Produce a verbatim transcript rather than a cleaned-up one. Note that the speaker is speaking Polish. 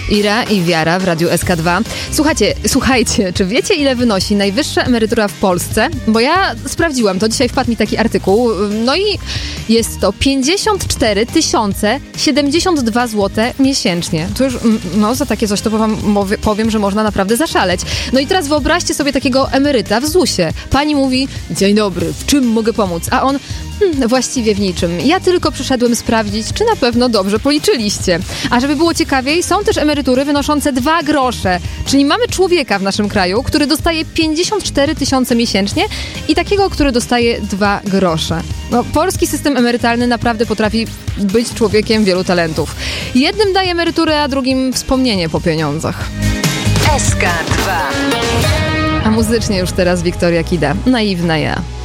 Ira i Wiara w Radiu S K dwa. Słuchajcie, słuchajcie, czy wiecie, ile wynosi najwyższa emerytura w Polsce? Bo ja sprawdziłam to, dzisiaj wpadł mi taki artykuł, no i jest to pięćdziesiąt cztery tysiące siedemdziesiąt dwa złote miesięcznie. To już, no za takie coś to wam powiem, że można naprawdę zaszaleć. No i teraz wyobraźcie sobie takiego emeryta w zusie. Pani mówi: dzień dobry, w czym mogę pomóc? A on: Hmm, właściwie w niczym. Ja tylko przyszedłem sprawdzić, czy na pewno dobrze policzyliście. A żeby było ciekawiej, są też emerytury wynoszące dwa grosze. Czyli mamy człowieka w naszym kraju, który dostaje pięćdziesiąt cztery tysiące miesięcznie i takiego, który dostaje dwa grosze. No, polski system emerytalny naprawdę potrafi być człowiekiem wielu talentów. Jednym daje emeryturę, a drugim wspomnienie po pieniądzach. S K dwa. A muzycznie już teraz Wiktoria Kida. Naiwna ja.